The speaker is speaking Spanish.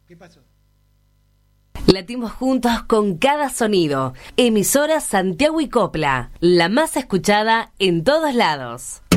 ¿Qué pasó? Latimos juntos con cada sonido. Emisora Santiago y Copla, la más escuchada en todos lados.